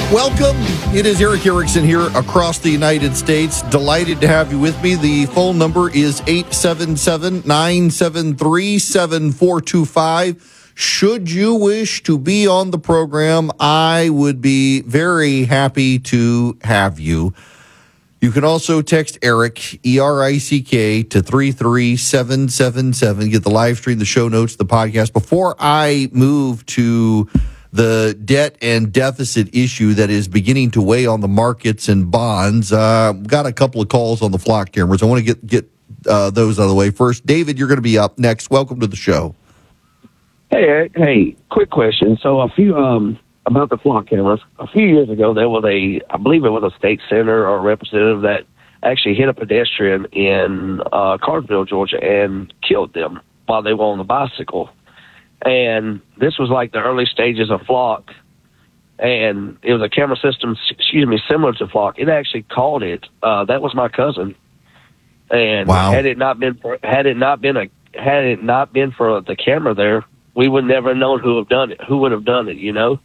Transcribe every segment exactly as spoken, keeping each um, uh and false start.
Welcome. It is Erick Erickson here across the United States. Delighted to have you with me. The phone number is eight seven seven, nine seven three, seven four two five. Should you wish to be on the program, I would be very happy to have you. You can also text Erick, E R I C K, to three three seven seven seven. Get the live stream, the show notes, the podcast. Before I move to the debt and deficit issue that is beginning to weigh on the markets and bonds, uh, got a couple of calls on the flock cameras. I want to get, get uh, those out of the way. First, David, you're going to be up next. Welcome to the show. Hey, Eric. Hey, quick question. So a few um about the flock cameras. A few years ago, there was a, I believe it was a state senator or representative that actually hit a pedestrian in uh, Cartersville, Georgia, and killed them while they were on the bicycle. And this was like the early stages of Flock, and it was a camera system, excuse me, similar to Flock. It actually caught it. Uh, that was my cousin. And wow. had it not been for had it not been a had it not been for the camera there, we would never have known who have done it. Who would have done it? You know.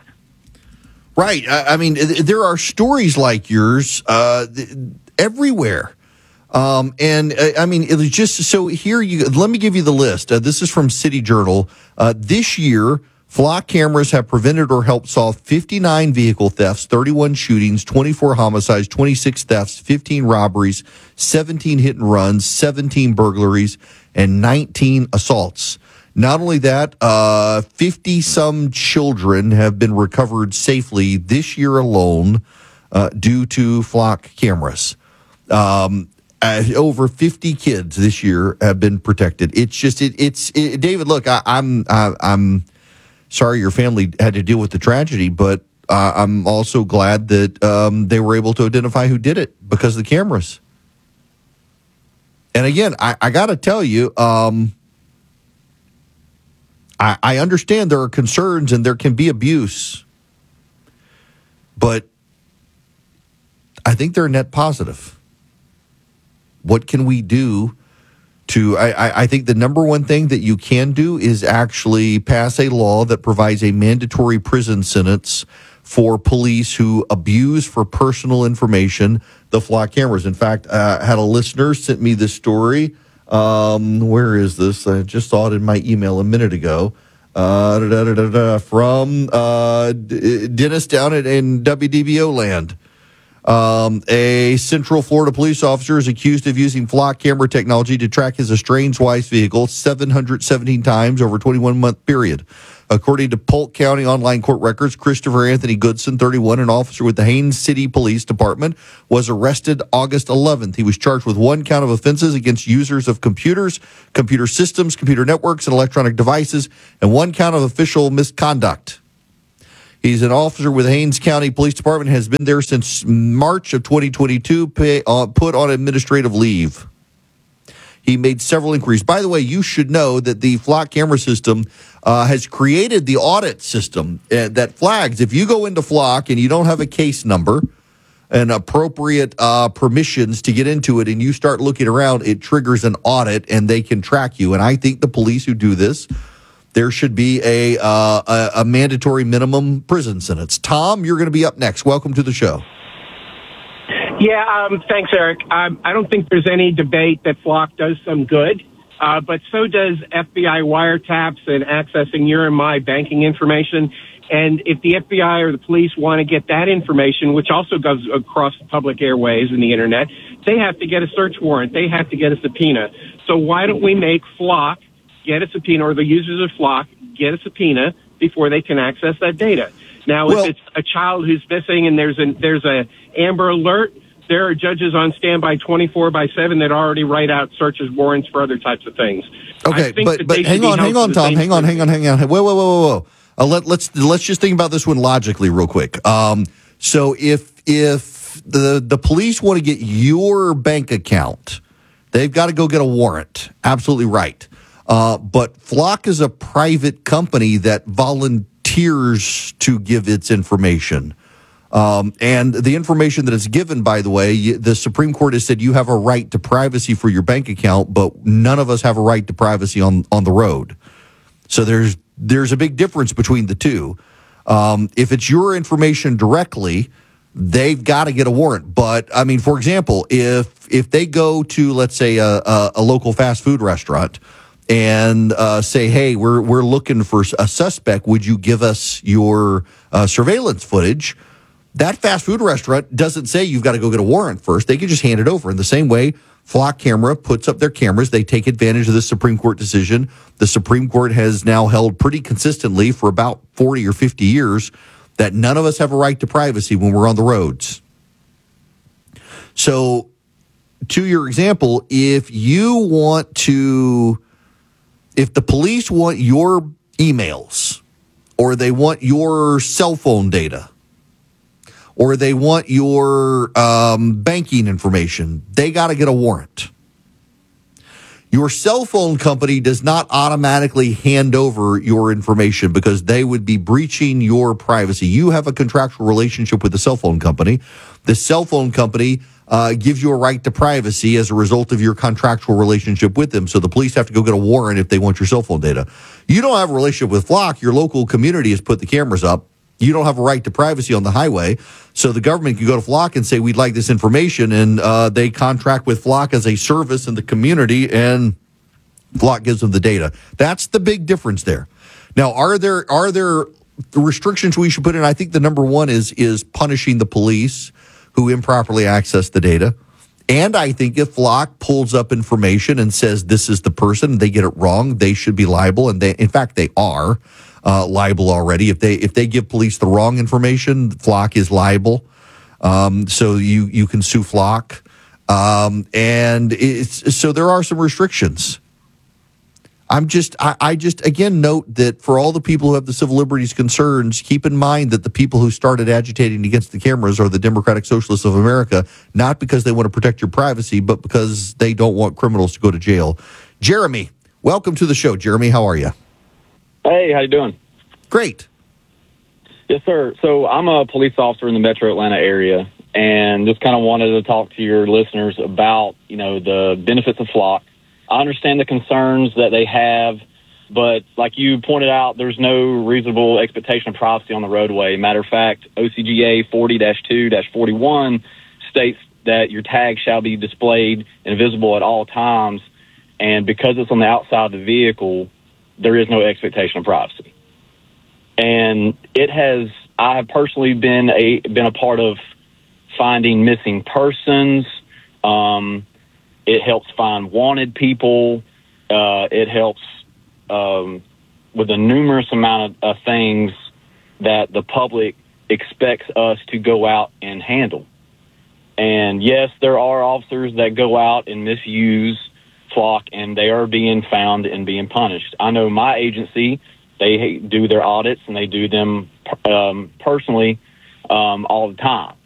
Right. I, I mean, there are stories like yours uh, everywhere. Um, and uh, I mean, it was just so here you let me give you the list. Uh, this is from City Journal. Uh, this year, flock cameras have prevented or helped solve fifty-nine vehicle thefts, thirty-one shootings, twenty-four homicides, twenty-six thefts, fifteen robberies, seventeen hit and runs, seventeen burglaries, and nineteen assaults. Not only that, uh, fifty some children have been recovered safely this year alone, uh, due to flock cameras. Um, Uh, over fifty kids this year have been protected. It's just it, it's it, David. Look, I, I'm I, I'm sorry your family had to deal with the tragedy, but uh, I'm also glad that um, they were able to identify who did it because of the cameras. And again, I, I got to tell you, um, I, I understand there are concerns and there can be abuse, but I think they're net positive. What can we do to, I, I think the number one thing that you can do is actually pass a law that provides a mandatory prison sentence for police who abuse for personal information the flock cameras. In fact, uh, I had a listener sent me this story. Um, where is this? I just saw it in my email a minute ago. Uh, da, da, da, da, da, from uh, Dennis down in, in W D B O land. Um, a Central Florida police officer is accused of using flock camera technology to track his estranged wife's vehicle seven hundred seventeen times over a twenty-one month period. According to Polk County online court records, Christopher Anthony Goodson, thirty-one, an officer with the Haines City Police Department, was arrested August eleventh. He was charged with one count of offenses against users of computers, computer systems, computer networks, and electronic devices, and one count of official misconduct. He's an officer with Haines County Police Department, has been there since March of twenty twenty-two, pay, uh, put on administrative leave. He made several inquiries. By the way, you should know that the flock camera system uh, has created the audit system uh, that flags. If you go into Flock and you don't have a case number and appropriate uh, permissions to get into it and you start looking around, it triggers an audit and they can track you. And I think the police who do this, there should be a, uh, a a mandatory minimum prison sentence. Tom, you're going to be up next. Welcome to the show. Yeah, um, thanks, Eric. Um, I don't think there's any debate that Flock does some good, uh, but so does F B I wiretaps and accessing your and my banking information. And if the F B I or the police want to get that information, which also goes across the public airways and the internet, they have to get a search warrant. They have to get a subpoena. So why don't we make Flock get a subpoena, or the users of Flock get a subpoena before they can access that data? Now, well, if it's a child who's missing and there's a there's a Amber Alert, there are judges on standby twenty-four by seven that already write out searches warrants for other types of things. Okay, but but hang on, hang on, Tom, hang on, hang on, hang on. Whoa, whoa, whoa, whoa, whoa. Uh, let, let's let's just think about this one logically, real quick. Um, so if if the the police want to get your bank account, they've got to go get a warrant. Absolutely right. Uh, but Flock is a private company that volunteers to give its information. Um, and the information that is given, by the way, the Supreme Court has said you have a right to privacy for your bank account, but none of us have a right to privacy on, on the road. So there's there's a big difference between the two. Um, if it's your information directly, they've got to get a warrant. But I mean, for example, if if they go to, let's say, a, a, a local fast food restaurant and uh, say, "Hey, we're we're looking for a suspect. Would you give us your uh, surveillance footage?" That fast food restaurant doesn't say you've got to go get a warrant first. They can just hand it over. In the same way, Flock Camera puts up their cameras. They take advantage of the Supreme Court decision. The Supreme Court has now held pretty consistently for about forty or fifty years that none of us have a right to privacy when we're on the roads. So, to your example, if you want to, if the police want your emails, or they want your cell phone data, or they want your um, banking information, they got to get a warrant. Your cell phone company does not automatically hand over your information because they would be breaching your privacy. You have a contractual relationship with the cell phone company. The cell phone company uh, gives you a right to privacy as a result of your contractual relationship with them. So the police have to go get a warrant if they want your cell phone data. You don't have a relationship with Flock. Your local community has put the cameras up. You don't have a right to privacy on the highway. So the government can go to Flock and say, we'd like this information. And uh, they contract with Flock as a service in the community, and Flock gives them the data. That's the big difference there. Now, are there are there restrictions we should put in? I think the number one is is punishing the police who improperly access the data. And I think if Flock pulls up information and says this is the person, they get it wrong, they should be liable. And they, in fact, they are. Uh, liable already. If they if they give police the wrong information, Flock is liable. Um, so you you can sue Flock, um, and it's so there are some restrictions. I'm just I, I just again note that for all the people who have the civil liberties concerns, keep in mind that the people who started agitating against the cameras are the Democratic Socialists of America, not because they want to protect your privacy, but because they don't want criminals to go to jail. Jeremy, welcome to the show. Jeremy, how are you? Hey, how you doing? Great. Yes, sir. So I'm a police officer in the metro Atlanta area, and just kind of wanted to talk to your listeners about, you know, the benefits of Flock. I understand the concerns that they have, but like you pointed out, there's no reasonable expectation of privacy on the roadway. Matter of fact, O C G A forty dash two dash forty-one states that your tag shall be displayed and visible at all times, and because it's on the outside of the vehicle, there is no expectation of privacy. And it has, I have personally been a been a part of finding missing persons. Um, it helps find wanted people. Uh, it helps um, with a numerous amount of uh, things that the public expects us to go out and handle. And yes, there are officers that go out and misuse Flock, and they are being found and being punished. I know my agency, they do their audits and they do them um, personally um, all the time.